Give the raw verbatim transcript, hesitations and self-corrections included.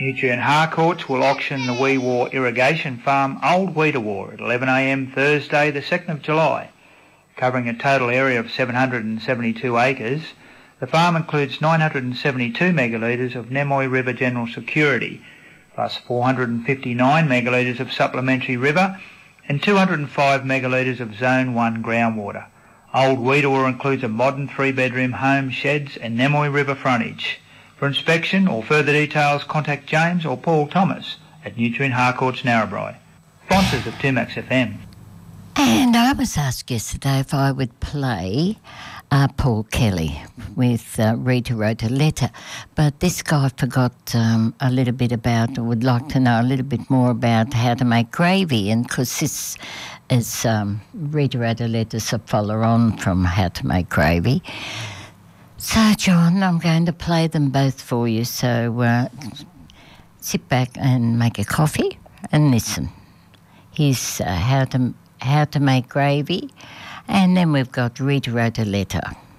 Nutrient Harcourts will auction the Wee War Irrigation Farm Old Weetawar at eleven a m Thursday the second of July. Covering a total area of seven hundred seventy-two acres, the farm includes nine hundred seventy-two megalitres of Nemoy River General Security, plus four hundred fifty-nine megalitres of supplementary river and two hundred five megalitres of Zone one groundwater. Old Weetawar includes a modern three-bedroom home, sheds and Nemoy River frontage. For inspection or further details, contact James or Paul Thomas at Nutrient Harcourts, Narrabri. Sponsors of two Max F M. And I was asked yesterday if I would play uh, Paul Kelly with uh, Rita Wrote a Letter, but this guy forgot um, a little bit about, or would like to know a little bit more about how to make gravy, and because this is um, Rita Wrote a Letter, so follow on from how to make gravy. So, John, I'm going to play them both for you, so uh, sit back and make a coffee and listen. Here's uh, how to how to make gravy, and then we've got Rita Wrote a Letter.